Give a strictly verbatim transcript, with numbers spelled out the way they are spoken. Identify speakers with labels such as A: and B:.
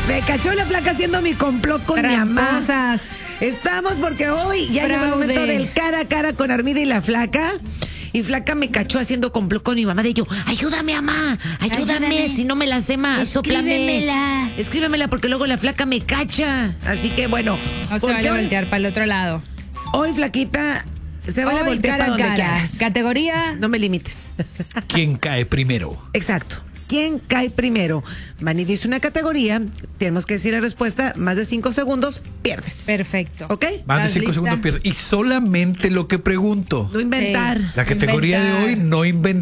A: Me cachó la flaca haciendo mi complot con
B: Tramposas.
A: mi mamá. Estamos porque hoy ya llegó el
B: Fraude.
A: momento del cara a cara con Armida y la flaca. Y flaca me cachó haciendo complot con mi mamá de yo, ayúdame, mamá, ayúdame,
B: Ayúdame.
A: si no me la sé más, sóplame.
B: Escríbemela.
A: Escríbemela porque luego la flaca me cacha. Así que bueno,
B: No se
A: porque
B: vale
A: hoy,
B: voltear para el otro lado.
A: hoy, flaquita, se vale
B: Hoy,
A: voltear
B: cara
A: para
B: a
A: donde
B: cara.
A: quieras.
B: Categoría.
A: No me limites.
C: ¿Quién cae primero?
A: Exacto. ¿Quién cae primero? Manny dice una categoría, tenemos que decir la respuesta, más de cinco segundos, pierdes.
B: Perfecto.
A: ¿Ok?
C: Más de
B: ¿Estás
C: cinco
B: lista?
C: segundos pierde. Y solamente lo que pregunto.
A: No inventar.
B: Sí.
C: La categoría
B: Inventar.
C: de hoy, no inventar.